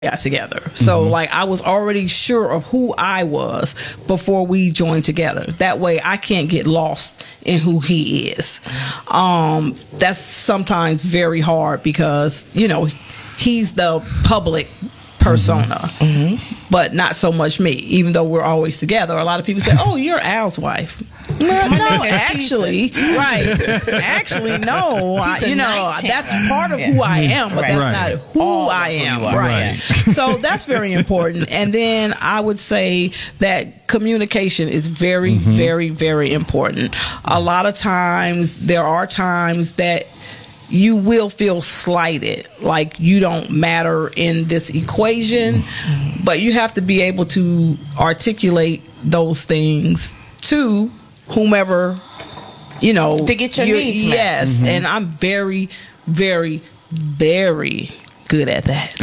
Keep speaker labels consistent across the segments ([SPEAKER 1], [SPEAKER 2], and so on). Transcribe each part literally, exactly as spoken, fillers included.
[SPEAKER 1] got together. So mm-hmm. like I was already sure of who I was before we joined together. That way I can't get lost in who he is. Um, that's sometimes very hard because, you know, he's the public persona, mm-hmm. but not so much me, even though we're always together. A lot of people say, oh, you're Al's wife. No, no, actually, right. Actually, no. I, you know, that's part of yeah. who I am, but right. that's right. not who All I am. Right. right. So that's very important. And then I would say that communication is very, mm-hmm. very, very important. A lot of times, there are times that you will feel slighted, like you don't matter in this equation, mm-hmm. but you have to be able to articulate those things to whomever, you know,
[SPEAKER 2] to get your needs met.
[SPEAKER 1] Yes, mm-hmm. and I'm very, very, very good at that.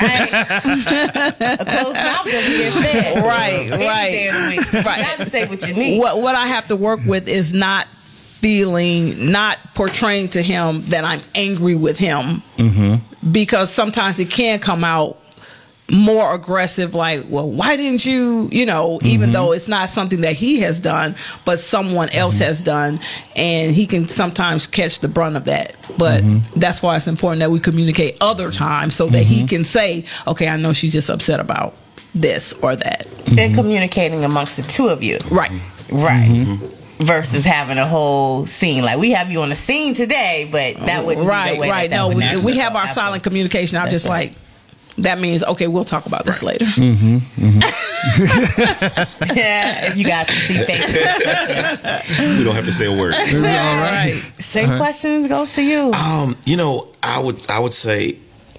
[SPEAKER 2] All right. A closed mouth doesn't get fed.
[SPEAKER 1] Right, right.
[SPEAKER 2] right. You have to say what you need.
[SPEAKER 1] What, what I have to work with is not feeling, not portraying to him that I'm angry with him, mm-hmm. because sometimes it can come out more aggressive, like, well, why didn't you, you know, mm-hmm. even though it's not something that he has done, but someone else mm-hmm. has done, and he can sometimes catch the brunt of that. But mm-hmm. that's why it's important that we communicate other times so that mm-hmm. he can say, okay, I know she's just upset about this or that.
[SPEAKER 2] Mm-hmm. Then communicating amongst the two of you.
[SPEAKER 1] Right.
[SPEAKER 2] Right. Mm-hmm. Versus having a whole scene. Like, we have you on the scene today, but that wouldn't
[SPEAKER 1] right,
[SPEAKER 2] be the way
[SPEAKER 1] right.
[SPEAKER 2] that, that
[SPEAKER 1] no,
[SPEAKER 2] would
[SPEAKER 1] we, we have our Absolutely. silent communication. I'm That's just right. like, that means, okay, we'll talk about this
[SPEAKER 3] right.
[SPEAKER 1] later.
[SPEAKER 3] Mm-hmm,
[SPEAKER 2] mm-hmm. Yeah, if you guys can see faces.
[SPEAKER 3] We don't have to say a word.
[SPEAKER 2] Right. All right. Same uh-huh. questions goes to you.
[SPEAKER 3] Um, you know, I would, I would say,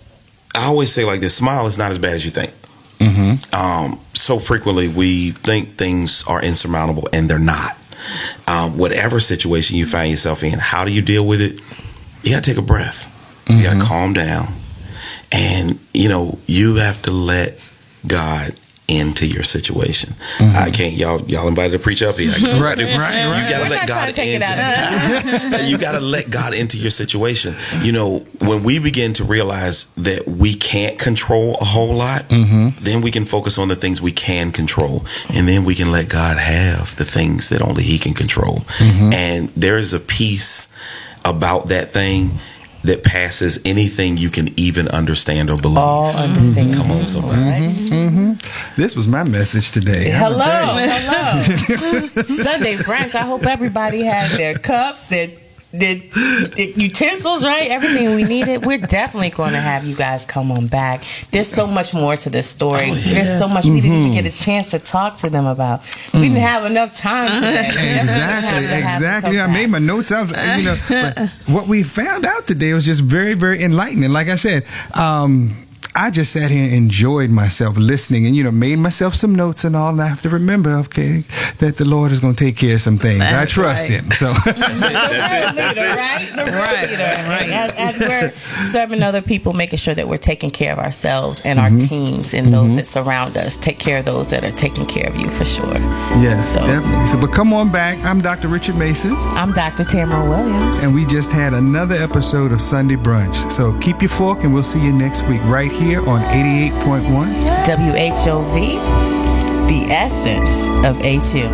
[SPEAKER 3] I always say like this: smile is not as bad as you think. Mm-hmm. Um, so frequently we think things are insurmountable, and they're not. Um, whatever situation you find yourself in, how do you deal with it? You gotta take a breath. Mm-hmm. You gotta calm down. And, you know, you have to let God into your situation. Mm-hmm. I can't, y'all y'all invited to preach up here.
[SPEAKER 2] right,
[SPEAKER 3] right, right. You got to let God into You got to let God into your situation. You know, when we begin to realize that we can't control a whole lot, mm-hmm. then we can focus on the things we can control. And then we can let God have the things that only he can control. Mm-hmm. And there is a peace about that thing that passes anything you can even understand or believe.
[SPEAKER 2] All understand.
[SPEAKER 3] Come on, somebody.
[SPEAKER 4] Mm-hmm. Mm-hmm. This was my message today.
[SPEAKER 2] Hello, hello. Sunday brunch. I hope everybody had their cups, their, their, their utensils, right? Everything we needed. We're definitely going to have you guys come on back. There's so much more to this story. Oh, yes. There's so much mm-hmm. we didn't even get a chance to talk to them about. We didn't have enough time today.
[SPEAKER 4] Exactly, exactly. I made my notes out. You know, but what we found out today was just very, very enlightening. Like I said, um, I just sat here and enjoyed myself listening and, you know, made myself some notes and all. And I have to remember, okay, that the Lord is going to take care of some things. That's I trust right. him. So
[SPEAKER 2] that's it. That's the real leader, right? The real right. leader. Right. As, as we're serving other people, making sure that we're taking care of ourselves and mm-hmm. our teams and mm-hmm. those that surround us. Take care of those that are taking care of you, for sure.
[SPEAKER 4] Yes, so, definitely. So, but come on back. I'm Doctor Richard Mason.
[SPEAKER 2] I'm Doctor Tamara Williams.
[SPEAKER 4] And we just had another episode of Sunday Brunch. So keep your fork and we'll see you next week right here on eighty-eight point one
[SPEAKER 2] W H O V, the essence of H U.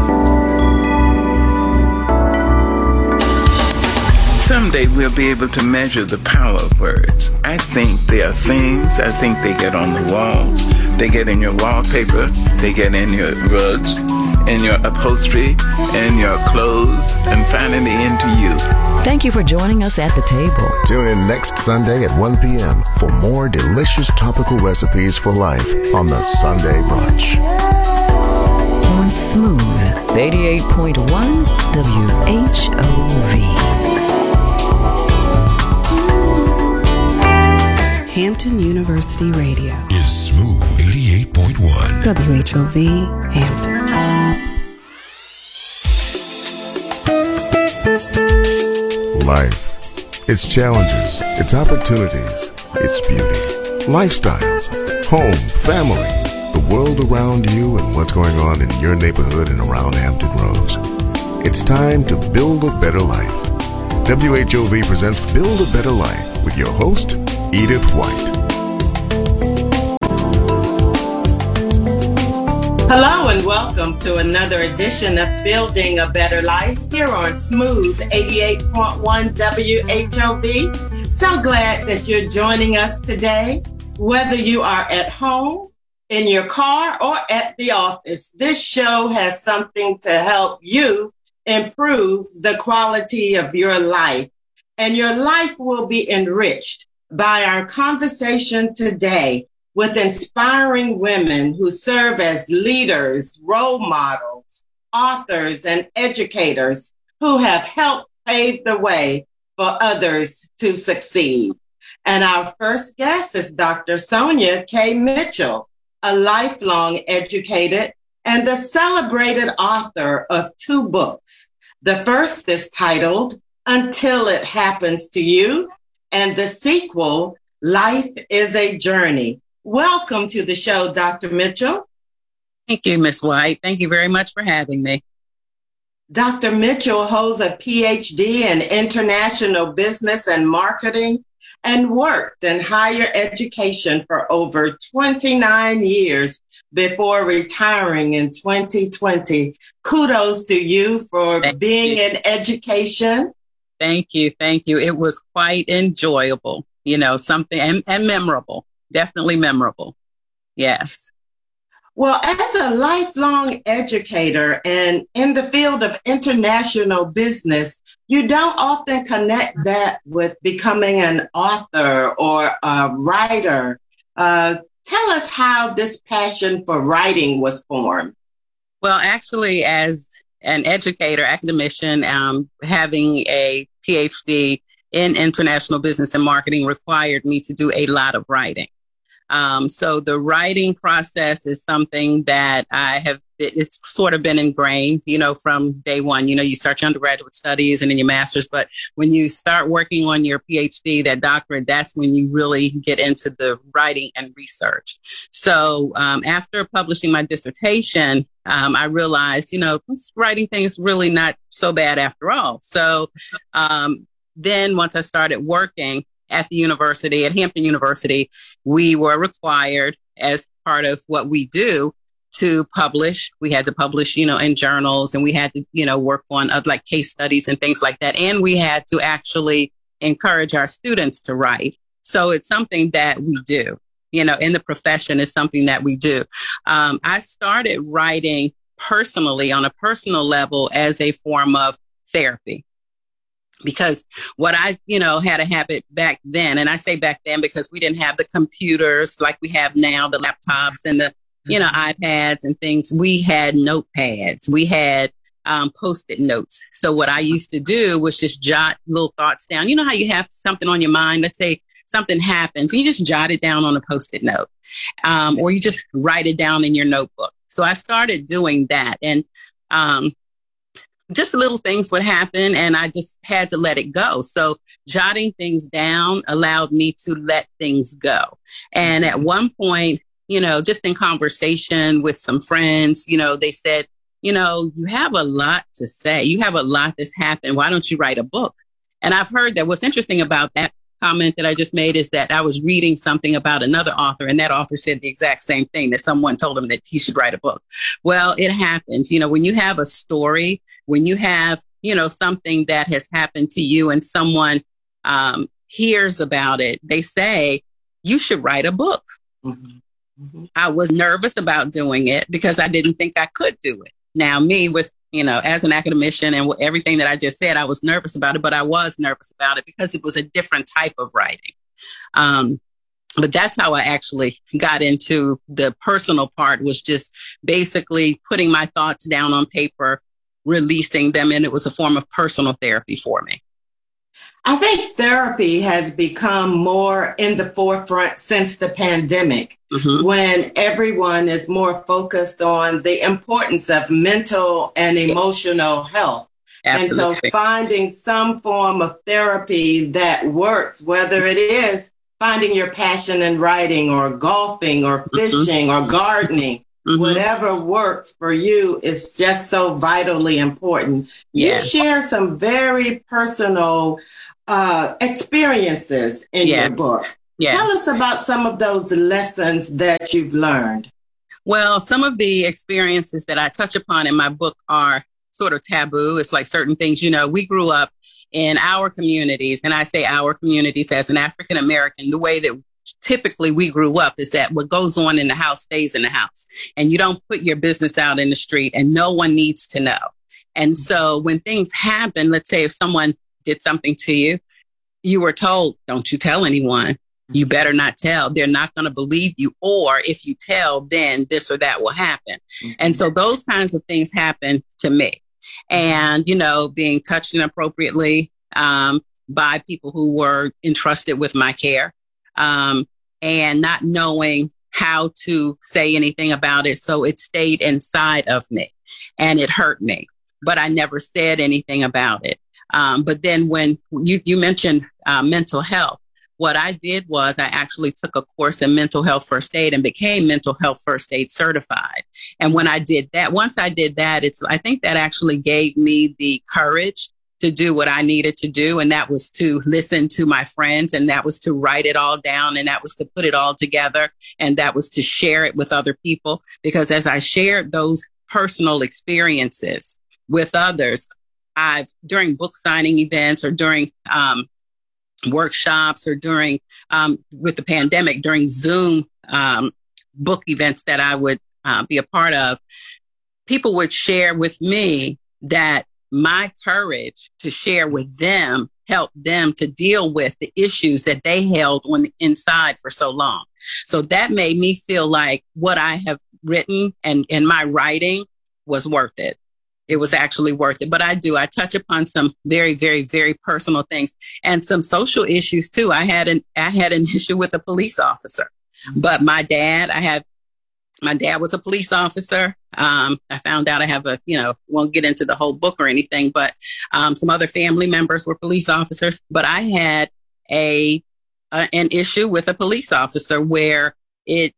[SPEAKER 5] Someday we'll be able to measure the power of words. I think they are things. I think they get on the walls. They get in your wallpaper. They get in your rugs, in your upholstery, in your clothes, and finally into you.
[SPEAKER 6] Thank you for joining us at the table.
[SPEAKER 7] Tune in next Sunday at one p.m. for more delicious topical recipes for life on the Sunday Brunch.
[SPEAKER 6] On Smooth, eighty-eight point one W H O V.
[SPEAKER 8] Hampton University Radio
[SPEAKER 9] is Smooth eighty-eight point one
[SPEAKER 8] W H O V Hampton.
[SPEAKER 7] Life, its challenges, its opportunities, its beauty, lifestyles, home, family, the world around you, and what's going on in your neighborhood and around Hampton Roads. It's time to build a better life. W H O V presents Build a Better Life with your host, Edith White.
[SPEAKER 10] and welcome to another edition of Building a Better Life here on Smooth eighty-eight point one W H O V. So glad that you're joining us today. Whether you are at home, in your car, or at the office, this show has something to help you improve the quality of your life. And your life will be enriched by our conversation today with inspiring women who serve as leaders, role models, authors, and educators who have helped pave the way for others to succeed. And our first guest is Doctor Sonia K. Mitchell, a lifelong educator and the celebrated author of two books. The first is titled Until It Happens to You, and the sequel, Life is a Journey. Welcome to the show, Doctor Mitchell.
[SPEAKER 11] Thank you, Miz White. Thank you very much for having me.
[SPEAKER 10] Doctor Mitchell holds a P H D in international business and marketing and worked in higher education for over twenty-nine years before retiring in twenty twenty. Kudos to you for thank being you. in education.
[SPEAKER 11] Thank you. Thank you. It was quite enjoyable, you know, something and, and memorable. Definitely memorable. Yes.
[SPEAKER 10] Well, as a lifelong educator and in the field of international business, you don't often connect that with becoming an author or a writer. Uh, tell us how this passion for writing was formed.
[SPEAKER 11] Well, actually, as an educator, academician, um, having a P H D in international business and marketing required me to do a lot of writing. Um, so the writing process is something that I have, it's sort of been ingrained, you know, from day one. You know, you start your undergraduate studies and then your master's, but when you start working on your P H D, that doctorate, that's when you really get into the writing and research. So um, after publishing my dissertation, um, I realized, you know, this writing thing is really not so bad after all. So um, then once I started working at the university, at Hampton University, we were required as part of what we do to publish. We had to publish, you know, in journals, and we had to, you know, work on uh, like case studies and things like that. And we had to actually encourage our students to write. So it's something that we do, you know, in the profession is something that we do. Um, I started writing personally on a personal level as a form of therapy. Because what I, you know, had a habit back then, and I say back then because we didn't have the computers like we have now, the laptops and the, you know, iPads and things. We had notepads. We had um, Post-it notes. So what I used to do was just jot little thoughts down. You know how you have something on your mind? Let's say something happens, and you just jot it down on a Post-it note, um, or you just write it down in your notebook. So I started doing that, and um, just little things would happen, and I just had to let it go. So jotting things down allowed me to let things go. And at one point, you know, just in conversation with some friends, you know, they said, you know, you have a lot to say. You have a lot that's happened. Why don't you write a book? And I've heard that what's interesting about that comment that I just made is that I was reading something about another author, and that author said the exact same thing, that someone told him that he should write a book. Well, it happens. You know, when you have a story, when you have, you know, something that has happened to you and someone um, hears about it, they say, you should write a book. Mm-hmm. Mm-hmm. I was nervous about doing it because I didn't think I could do it. Now, me with, you know, as an academician and everything that I just said, I was nervous about it, but I was nervous about it because it was a different type of writing. Um, but that's how I actually got into the personal part, was just basically putting my thoughts down on paper, releasing them, and it was a form of personal therapy for me.
[SPEAKER 10] I think therapy has become more in the forefront since the pandemic, mm-hmm. when everyone is more focused on the importance of mental and emotional health. Absolutely. And so finding some form of therapy that works, whether it is finding your passion in writing or golfing or fishing mm-hmm. or gardening, mm-hmm. whatever works for you is just so vitally important. Yes. You share some very personal Uh, experiences in yeah. your book. Yes. Tell us about some of those lessons that you've learned.
[SPEAKER 11] Well, some of the experiences that I touch upon in my book are sort of taboo. It's like certain things, you know, we grew up in our communities, and I say our communities as an African American, the way that typically we grew up is that what goes on in the house stays in the house, and you don't put your business out in the street, and no one needs to know. And so when things happen, let's say if someone did something to you, you were told, don't you tell anyone. You better not tell. They're not going to believe you. Or if you tell, then this or that will happen. Mm-hmm. And so those kinds of things happen to me. And, you know, being touched inappropriately um, by people who were entrusted with my care um, and not knowing how to say anything about it. So it stayed inside of me and it hurt me, but I never said anything about it. Um, but then when you, you mentioned uh, mental health, what I did was I actually took a course in mental health first aid and became mental health first aid certified. And when I did that, once I did that, it's, I think that actually gave me the courage to do what I needed to do. And that was to listen to my friends, and that was to write it all down, and that was to put it all together, and that was to share it with other people. Because as I shared those personal experiences with others, I've during book signing events or during um, workshops or during um, with the pandemic, during Zoom um, book events that I would uh, be a part of, people would share with me that my courage to share with them helped them to deal with the issues that they held on the inside for so long. So that made me feel like what I have written and, and my writing was worth it. It was actually worth it. But I do, I touch upon some very, very, very personal things and some social issues too. I had an, I had an issue with a police officer, but my dad, I have, my dad was a police officer. Um, I found out I have a, you know, won't get into the whole book or anything, but um, some other family members were police officers, but I had a, a an issue with a police officer where it,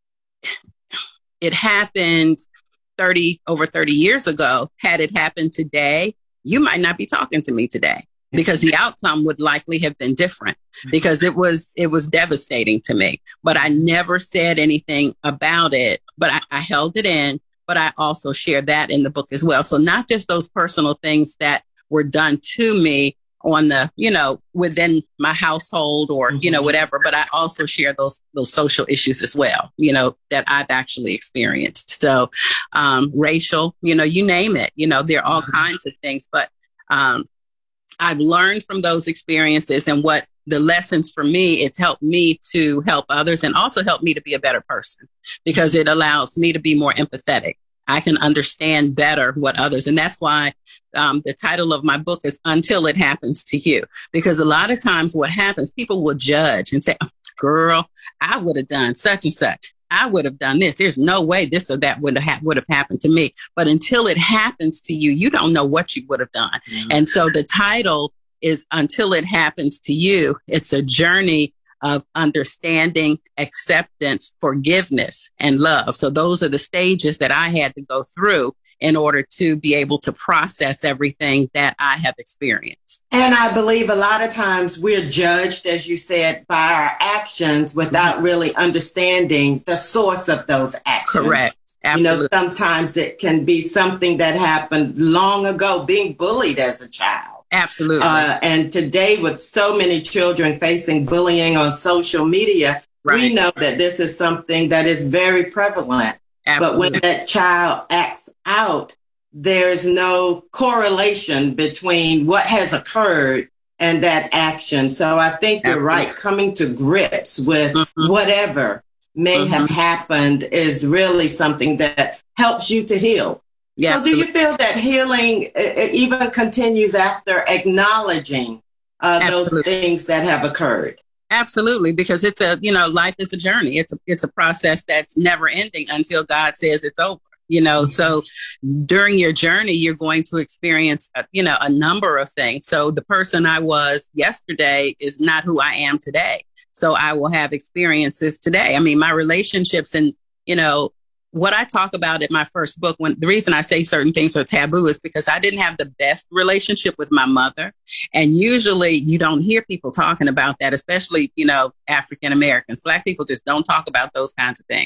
[SPEAKER 11] it happened thirty over thirty years ago. Had it happened today, you might not be talking to me today because the outcome would likely have been different because it was, it was devastating to me, but I never said anything about it, but I, I held it in, but I also shared that in the book as well. So not just those personal things that were done to me on the, you know, within my household or, you know, whatever, but I also share those, those social issues as well, you know, that I've actually experienced. So, um, racial, you know, you name it, you know, there are all kinds of things, but, um, I've learned from those experiences and what the lessons for me, it's helped me to help others and also helped me to be a better person because it allows me to be more empathetic. I can understand better what others, and that's why um, the title of my book is Until It Happens to You, because a lot of times what happens, people will judge and say, oh, girl, I would have done such and such. I would have done this. There's no way this or that would have, ha- would have happened to me. But until it happens to you, you don't know what you would have done. Mm-hmm. And so the title is Until It Happens to You. It's a journey of understanding, acceptance, forgiveness, and love. So those are the stages that I had to go through in order to be able to process everything that I have experienced.
[SPEAKER 10] And I believe a lot of times we're judged, as you said, by our actions without mm-hmm. really understanding the source of those actions.
[SPEAKER 11] Correct. Absolutely.
[SPEAKER 10] You know, sometimes it can be something that happened long ago, being bullied as a child.
[SPEAKER 11] Absolutely.
[SPEAKER 10] Uh, and today, with so many children facing bullying on social media, right. we know that this is something that is very prevalent. Absolutely. But when that child acts out, there's no correlation between what has occurred and that action. So I think you're Absolutely. right. Coming to grips with mm-hmm. whatever may mm-hmm. have happened is really something that helps you to heal. Yeah, so do you feel that healing uh, even continues after acknowledging uh, those things that have occurred?
[SPEAKER 11] Absolutely, because it's a, you know, life is a journey. It's a, it's a process that's never ending until God says it's over, you know. Mm-hmm. So during your journey, you're going to experience, a, you know, a number of things. So the person I was yesterday is not who I am today. So I will have experiences today. I mean, my relationships and, you know, what I talk about in my first book, when the reason I say certain things are taboo is because I didn't have the best relationship with my mother. And usually you don't hear people talking about that, especially, you know, African Americans. Black people just don't talk about those kinds of things.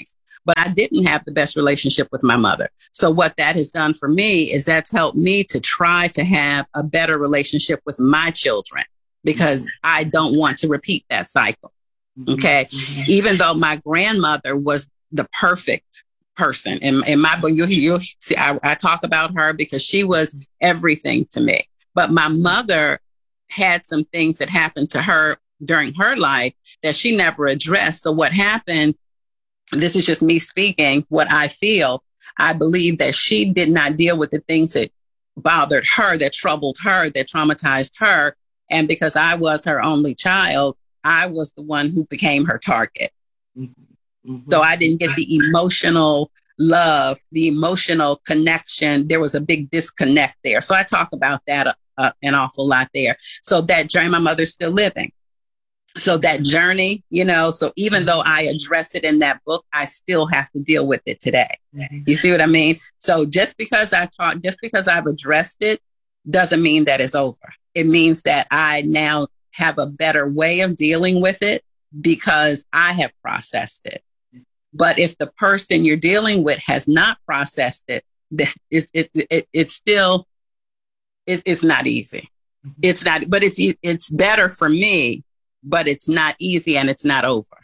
[SPEAKER 11] but I didn't have the best relationship with my mother. So what that has done for me is that's helped me to try to have a better relationship with my children, because I don't want to repeat that cycle. Okay. Mm-hmm. Even though my grandmother was the perfect person in, in my book, you'll, you'll see, I, I talk about her because she was everything to me. But my mother had some things that happened to her during her life that she never addressed. So what happened, this is just me speaking, what I feel, I believe that she did not deal with the things that bothered her, that troubled her, that traumatized her. And because I was her only child, I was the one who became her target. Mm-hmm. Mm-hmm. So I didn't get the emotional love, the emotional connection. There was a big disconnect there. So I talk about that uh, an awful lot there. So that journey, my mother's still living. So that journey, you know, so even though I address it in that book, I still have to deal with it today. Mm-hmm. You see what I mean? So just because I talk, just because I've addressed it doesn't mean that it's over. It means that I now have a better way of dealing with it because I have processed it. But if the person you're dealing with has not processed it, it, it, it it's still, it, it's not easy. It's not, but it's, it's better for me, but it's not easy and it's not over.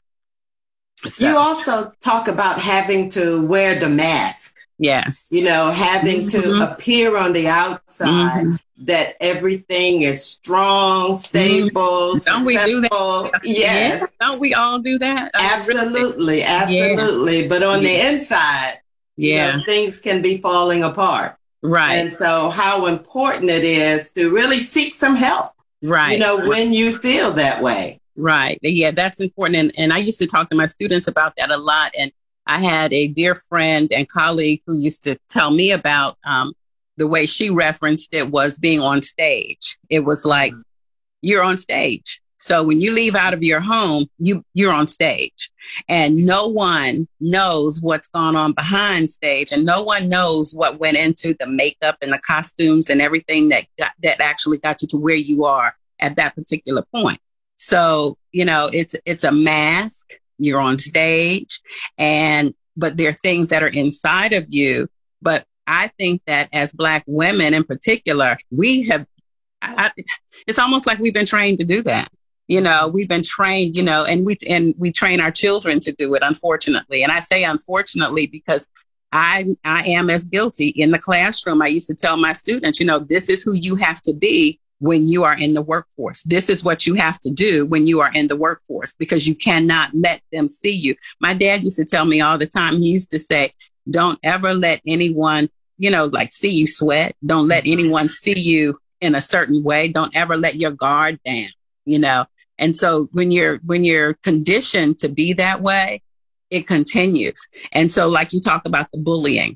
[SPEAKER 11] So.
[SPEAKER 10] You also talk about having to wear the mask.
[SPEAKER 11] Yes.
[SPEAKER 10] You know, having to mm-hmm. appear on the outside mm-hmm. that everything is strong, stable, mm-hmm.
[SPEAKER 11] Don't
[SPEAKER 10] successful.
[SPEAKER 11] we do that?
[SPEAKER 10] Yes.
[SPEAKER 11] Yeah. Don't we all do that?
[SPEAKER 10] Absolutely. Absolutely. Yeah. But on yeah. the inside,
[SPEAKER 11] yeah.
[SPEAKER 10] you know, things can be falling apart.
[SPEAKER 11] Right.
[SPEAKER 10] And so how important it is to really seek some help.
[SPEAKER 11] Right.
[SPEAKER 10] You know, when you feel that way.
[SPEAKER 11] Right. Yeah, that's important. And, and I used to talk to my students about that a lot. And I had a dear friend and colleague who used to tell me about um, the way she referenced it was being on stage. It was like, mm-hmm. you're on stage. So when you leave out of your home, you, you're on stage and no one knows what's gone on behind stage and no one knows what went into the makeup and the costumes and everything that got, that actually got you to where you are at that particular point. So, you know, it's, it's a mask. You're on stage and, but there are things that are inside of you. But I think that as Black women in particular, we have, I, it's almost like we've been trained to do that. You know, we've been trained, you know, and we, and we train our children to do it, unfortunately. And I say unfortunately, because I, I am as guilty in the classroom. I used to tell my students, you know, this is who you have to be when you are in the workforce. This is what you have to do when you are in the workforce, because you cannot let them see you. My dad used to tell me all the time, he used to say, don't ever let anyone, you know, like see you sweat. Don't let anyone see you in a certain way. Don't ever let your guard down, you know? And so when you're, when you're conditioned to be that way, it continues. And so like you talk about the bullying,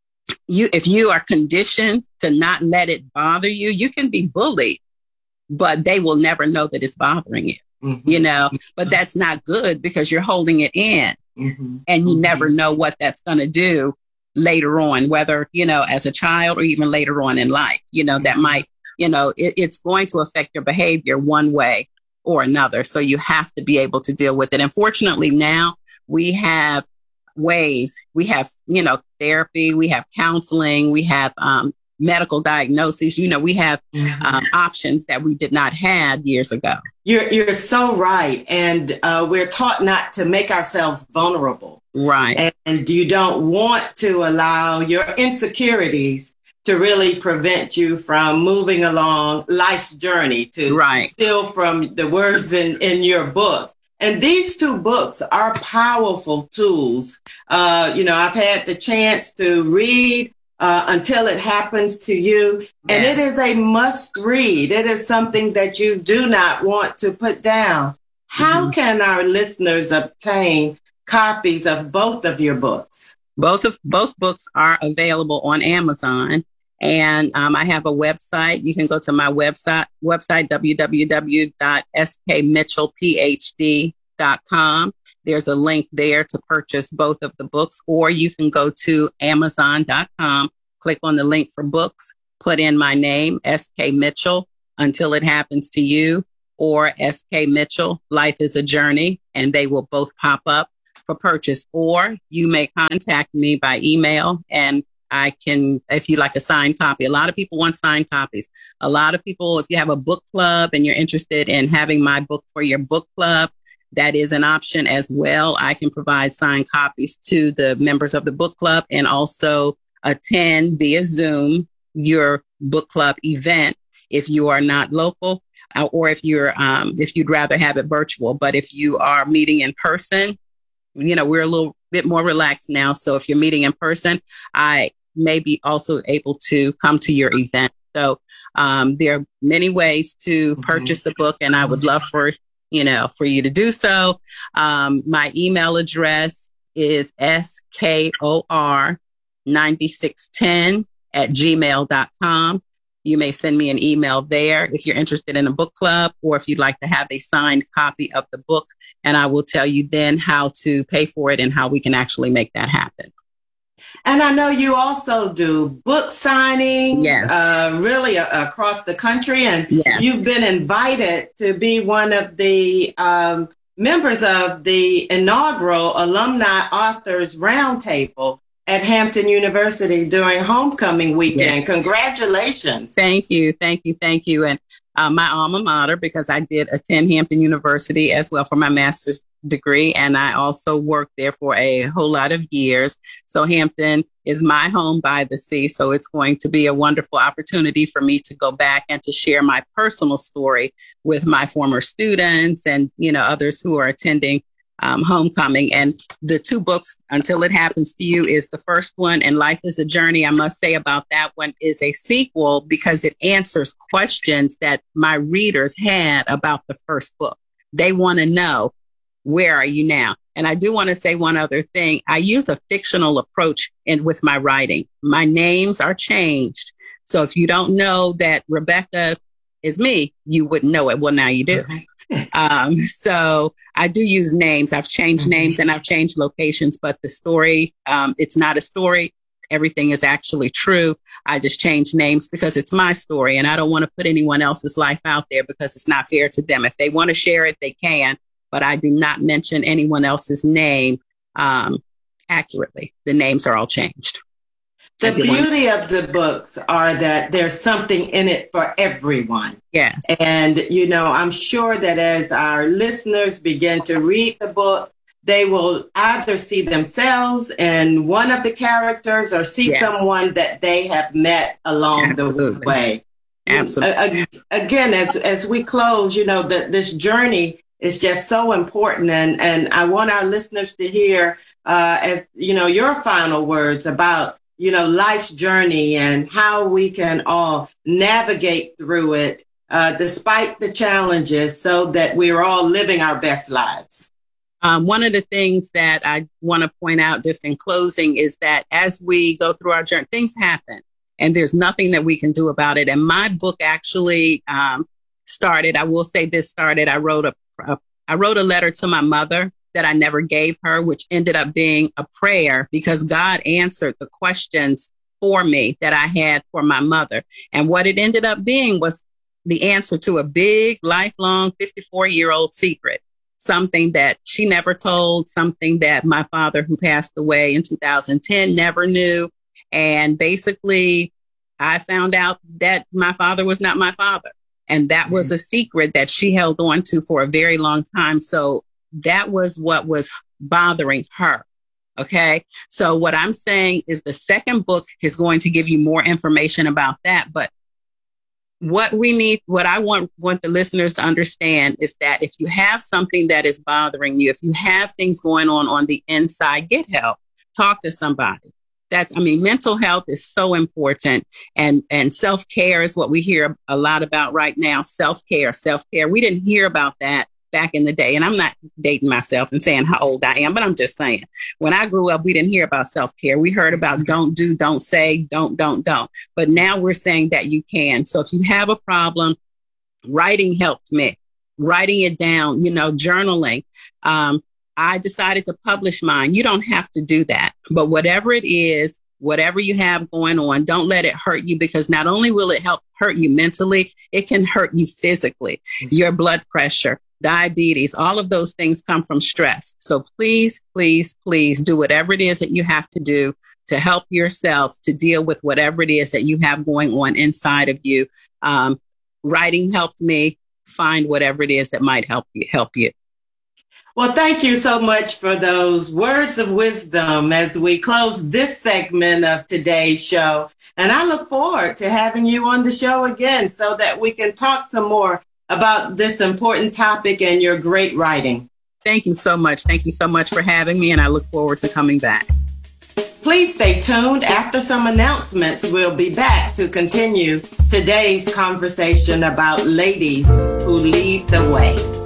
[SPEAKER 11] you, if you are conditioned to not let it bother you, you can be bullied, but they will never know that it's bothering you, mm-hmm. you know, but that's not good because you're holding it in mm-hmm. and you mm-hmm. never know what that's going to do later on, whether, you know, as a child or even later on in life, you know, mm-hmm. that might, you know, it, it's going to affect your behavior one way or another. So you have to be able to deal with it. And fortunately now we have ways, we have, you know, therapy, we have counseling, we have um, medical diagnoses, you know, we have mm-hmm. um, options that we did not have years ago.
[SPEAKER 10] You're, you're so right. And uh, we're taught not to make ourselves vulnerable.
[SPEAKER 11] Right.
[SPEAKER 10] And, and you don't want to allow your insecurities to really prevent you from moving along life's journey, to
[SPEAKER 11] right.
[SPEAKER 10] steal from the words in, in your book. And these two books are powerful tools. Uh, you know, I've had the chance to read uh, Until It Happens to You, yeah. and it is a must read. It is something that you do not want to put down. How mm-hmm. can our listeners obtain copies of both of your books?
[SPEAKER 11] Both of both books are available on Amazon. And um, I have a website. You can go to my website, website, w w w dot s k mitchell p h d dot com. There's a link there to purchase both of the books, or you can go to amazon dot com, click on the link for books, put in my name, S K Mitchell, Until It Happens to You, or S K Mitchell, Life is a Journey, and they will both pop up for purchase, or you may contact me by email and I can, if you like a signed copy. A lot of people want signed copies. A lot of people, if you have a book club and you're interested in having my book for your book club, that is an option as well. I can provide signed copies to the members of the book club and also attend via Zoom your book club event if you are not local, uh, or if you're um, if you'd rather have it virtual. But if you are meeting in person, you know, we're a little bit more relaxed now. So if you're meeting in person, I may be also able to come to your event. So um, there are many ways to purchase the book, and I would love for, you know, for you to do so. Um, my email address is S K O R ninety-six ten at gmail dot com. You may send me an email there if you're interested in a book club, or if you'd like to have a signed copy of the book, and I will tell you then how to pay for it and how we can actually make that happen.
[SPEAKER 10] And I know you also do book signings,
[SPEAKER 11] yes.
[SPEAKER 10] uh, really uh, across the country. And
[SPEAKER 11] yes.
[SPEAKER 10] you've been invited to be one of the um, members of the inaugural Alumni Authors Roundtable at Hampton University during homecoming weekend. Yes. Congratulations.
[SPEAKER 11] Thank you. Thank you. Thank you. And uh, my alma mater, because I did attend Hampton University as well for my master's degree. And I also worked there for a whole lot of years. So Hampton is my home by the sea. So it's going to be a wonderful opportunity for me to go back and to share my personal story with my former students and, you know, others who are attending um, homecoming. And the two books, Until It Happens to You, is the first one, and Life is a Journey, I must say about that one, is a sequel because it answers questions that my readers had about the first book. They want to know, where are you now? And I do want to say one other thing. I use a fictional approach in with my writing. My names are changed. So if you don't know that Rebecca is me, you wouldn't know it. Well, now you do. um, so I do use names. I've changed mm-hmm. names and I've changed locations, but the story, um, it's not a story. Everything is actually true. I just changed names because it's my story, and I don't want to put anyone else's life out there because it's not fair to them. If they want to share it, they can. But I do not mention anyone else's name um, accurately. The names are all changed.
[SPEAKER 10] The beauty of the books are that there's something in it for everyone.
[SPEAKER 11] Yes.
[SPEAKER 10] And, you know, I'm sure that as our listeners begin to read the book, they will either see themselves in one of the characters or see yes. someone that they have met along Absolutely. the way.
[SPEAKER 11] Absolutely.
[SPEAKER 10] Again, as, as we close, you know, the, this journey is just so important. And, and I want our listeners to hear, uh, as you know, your final words about, you know, life's journey and how we can all navigate through it, uh, despite the challenges, so that we're all living our best lives.
[SPEAKER 11] Um, one of the things that I want to point out just in closing is that as we go through our journey, things happen and there's nothing that we can do about it. And my book actually um, started, I will say this started, I wrote a, a I wrote a letter to my mother that I never gave her, which ended up being a prayer because God answered the questions for me that I had for my mother. And what it ended up being was the answer to a big, lifelong, fifty-four-year-old secret, something that she never told, something that my father, who passed away in two thousand ten, never knew. And basically, I found out that my father was not my father. And that was a secret that she held on to for a very long time. So that was what was bothering her. Okay. So what I'm saying is the second book is going to give you more information about that. But what we need, what I want, want the listeners to understand is that if you have something that is bothering you, if you have things going on on the inside, get help, talk to somebody. That's, I mean, mental health is so important, and, and self-care is what we hear a lot about right now. Self-care, self-care. We didn't hear about that back in the day. And I'm not dating myself and saying how old I am, but I'm just saying when I grew up, we didn't hear about self-care. We heard about don't do, don't say, don't, don't, don't. But now we're saying that you can. So if you have a problem, writing helped me, writing it down, you know, journaling. Um, I decided to publish mine. You don't have to do that. But whatever it is, whatever you have going on, don't let it hurt you, because not only will it help hurt you mentally, it can hurt you physically. Your blood pressure, diabetes, all of those things come from stress. So please, please, please do whatever it is that you have to do to help yourself to deal with whatever it is that you have going on inside of you. Um, writing helped me find whatever it is that might help you. Help you.
[SPEAKER 10] Well, thank you so much for those words of wisdom as we close this segment of today's show. And I look forward to having you on the show again so that we can talk some more about this important topic and your great writing.
[SPEAKER 11] Thank you so much. Thank you so much for having me, and I look forward to coming back.
[SPEAKER 10] Please stay tuned. After some announcements, we'll be back to continue today's conversation about ladies who lead the way.